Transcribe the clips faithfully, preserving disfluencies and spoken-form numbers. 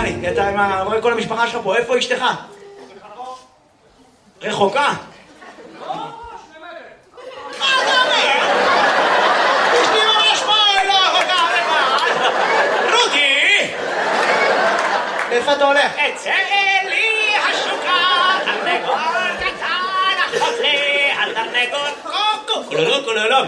דני, אתה עם ה... רואה כל המשפחה שלך פה, איפה אשתך? רחוקה? לא, שני מטר. מה אתה אומר? אשתי ממש פה, לא רחוקה לבד. רותי! איפה אתה הולך? אצא לי השוקה, תרנגול קטן, החוזה, התרנגול קוקו, קולולו קולולו.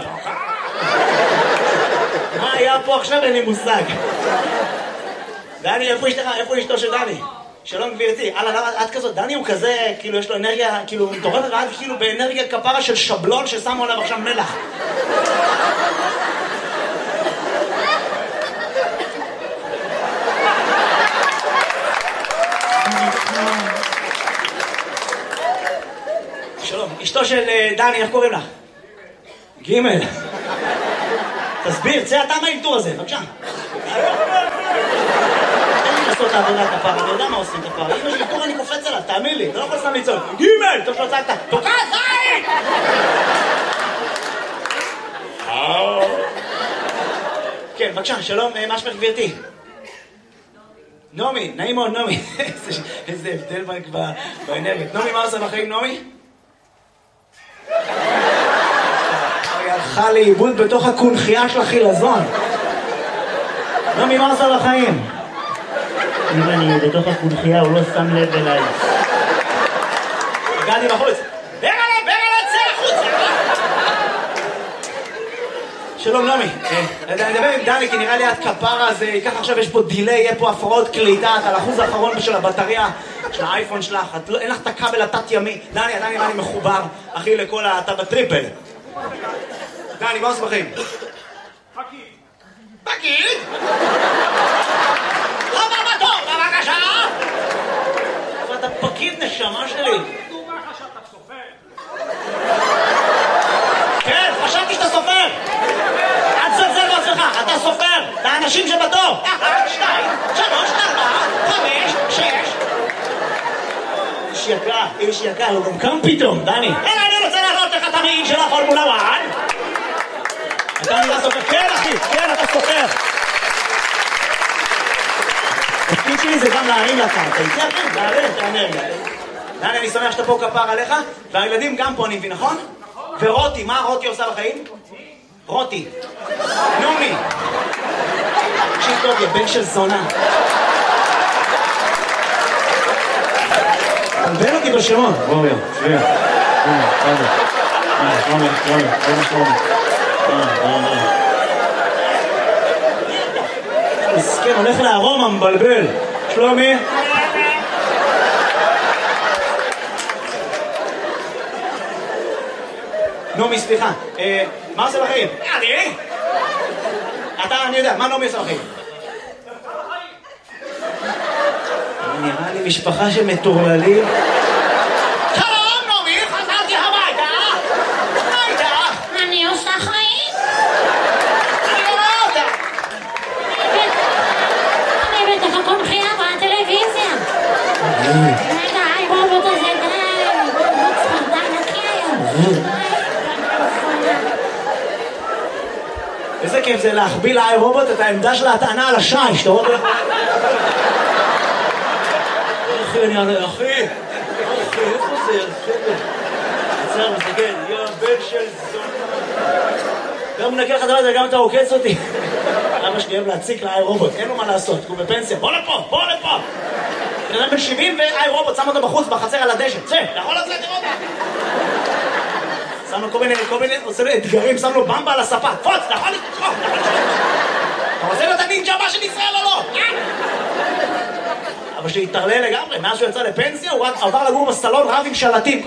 מה היה פה עכשיו? אין לי מושג. דני, איפה אשתך? איפה אשתו של דני? שלום גבירתי. אללה, למה את כזאת? דני הוא כזה, כאילו יש לו אנרגיה, כאילו מטורפת, ואת כאילו באנרגיה כפרה של שבלון ששמו עליו עכשיו מלח. שלום, אשתו של דני, איך קוראים לך? גימל. תסביר, צא אתה מהאלתור הזה, בבקשה. תן לי לעשות את העבודה כפרה, אני יודע מה עושים כפרה. אם יש אלתור אני קופץ עליו, תאמין לי, אתה לא יכול סתם לצעוק. גימל! טוב שלא צעקת, תוקע זין! כן, בבקשה, שלום, מה שמך גבירתי? נעמי, נעים מאוד, נעמי. איזה הבדל באנרגיות. נעמי, מה עושה בחיים, נעמי? היא הלכה לאיבוד בתוך הקונחייה של החילזון. נעמי, מה עושה בחיים? אם אני בתוך הקונחייה, הוא לא שם לב אליי. הגעתי בחוץ. ברגע, ברגע, צא החוצה! שלום נעמי, אני מדבר עם דני כי נראה לי את כפרה, אז ייקח עכשיו, יש פה דילי, יהיה פה הפרעות קליטה, את על האחוז האחרון של הבטריה של האייפון שלך, אין לך את הכבל התת ימי. דני, דני, נראה לי מחובר, אחי, לכל אתה בטריפל. דני, מה עושה בחיים? פקיד. פקיד? חבר בתור, בבקשה! אתה פקיד נשמה שלי. דומה לך שאתה סופר. כן, חשבתי שאתה סופר. אל תזלזל בעצמך, אתה סופר. את האנשים שבתור. אחת, שתיים, שלוש, ארבע, חמש, שש. איש יקר, איש יקר, הוא גם קם פתאום, דני. אלא אני רוצה להראות לך את המעיל של הפורמולה אחת. אתה נראה סופר. כן, אחי, כן, אתה סופר. התפקיד שלי זה גם להרים לקרקע. זה אחי, להרים את האנרגיה. דני, אני שמח שאתה פה כפר עליך, והילדים גם פה, אני מבין, נכון? ורותי, מה רותי עושה בחיים? רותי. נעמי. תקשיב טוב, יא בן של זונה. תבן אותי בשמות. בואו יא, צביה. הנה, בסדר. הנה, שלומי, שלומי, שלומי, שלומי. מסכן, הולך לארומה, מבלבל. שלומי. נעמי, סליחה. מה עושה בחיים? אני? אתה, אני יודע, מה נעמי עושה בחיים? נראה לי משפחה שמטורללים. שלום, נעמי, חזרתי הביתה. מה איתך? אני עושה חיים. אני לא רואה אותה. אני בתוך הקונחייה בטלוויזיה. רגע, היי רובוט הזה, די. רובוט ספרדן נקי היום. איזה כיף זה להחביא לאי רובוט את העמדה של ההטענה על השיש, אתה רואה? אחי, אני ענה, אחי, אחי, איפה זה? בסדר, מסתכל, יא בן של זונה. גם מנקה לך דלת וגם אתה עוקץ אותי. אבא שלי אוהב להציק לאי רובוט, אין לו מה לעשות, הוא בפנסיה, בוא לפה, בוא לפה. בן אדם בן שבעים ואי רובוט, שם אותו בחוץ, בחצר על הדשא, צא, יכול לצאת, תראו אותה. שם לו כל מיני, כל מיני, עושה לו אתגרים, שם לו במבה על הספה, פוץ, אתה יכול לתקוף, אתה יכול לתקוף. אתה רוצה להיות הנינג'ה הבא של ישראל או לא? אבל שהתערלל לגמרי, מאז שהוא יצא לפנסיה, הוא רק עבר לגור בסלון רב עם שלטים.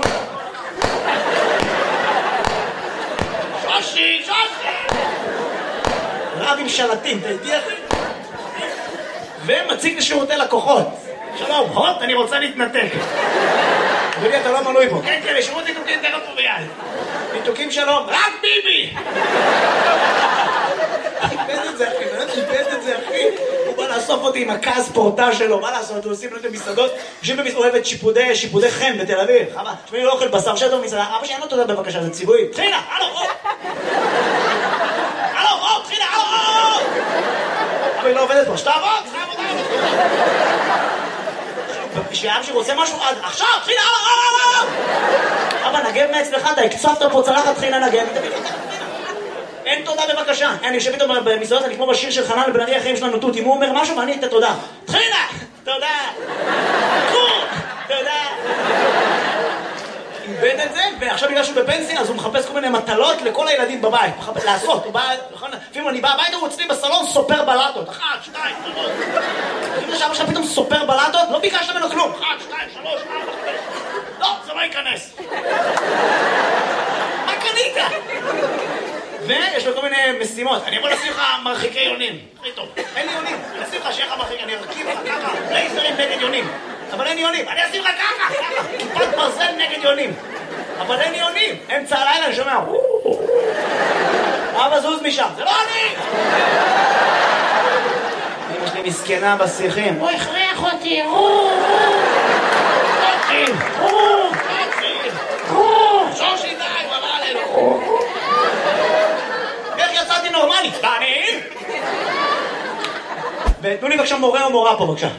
שושי, שושי! רב עם שלטים, אתה איתי אחי? ומציג לשירותי לקוחות. שלום, הוט, אני רוצה להתנתק. אדוני, אתה לא מנוי פה. כן, כן, לשירות ניתוקים תכף פה ביד. ניתוקים שלום, רק ביבי! חיפש את זה אחי, באמת חיפש את זה אחי. הוא בא לאסוף אותי עם הכעס פורטה שלו, מה לעשות? הוא עושים לו את המסעדות, יושבים במסעדות, אוהבת שיפודי, שיפודי חן בתל אביב. חמה, שמי לא אוכל בשר שטו במסעדה, אבא שלי, אין לו תודה בבקשה, זה ציווי. תחילה, הלו, או! הלו, או, תחילה, הלו, או! אבל היא לא עובדת פה, שתעבוד, שתעבוד, שאבא שלי רוצה משהו, עד עכשיו, תחילה, אבא, אבא! אבא, נגב מאצלך, אתה הקצפת פה צלחת, תחילה נגב. אין תודה בבקשה. אני יושב איתו במסעדות, אני כמו בשיר של חנן לבן ארי, החיים שלנו תות. אם הוא אומר משהו ואני את התודה. תחילה! תודה! קור! תודה! איבד את זה, ועכשיו בגלל שהוא בפנסיה, אז הוא מחפש כל מיני מטלות לכל הילדים בבית. מחפש לעשות, הוא בא, לפעמים אני בא הביתה, הוא אצלי בסלון סופר בלטות. אחת, שתיים, שלוש. אם שאבא שלך פתאום סופר בלטות, לא ביקשת ממנו כלום. אחת, שתיים, שלוש, ארבע, חמש. לא, זה לא ייכנס. מה קנית? ויש לו כל מיני משימות. אני יכול לשים לך מרחיקי יונים. הכי טוב. אין לי יונים. אני אשים לך שיהיה לך מרחיק, אני ארכיב לך ככה. לייזרים נגד יונים. אבל אין יונים. אני אשים לך ככה, ככה. כיפת ברזל נגד יונים. אבל אין יונים. אמצע הלילה אני שומע. אבא זוז משם. זה לא אני! אמא שלי מסכנה בשיחים. הוא הכריח אותי, רו, רו, רו. שושי די, הוא אמר עלינו. איך יצאתי נורמלי? דני? ותנו לי בבקשה מורה או מורה פה בבקשה.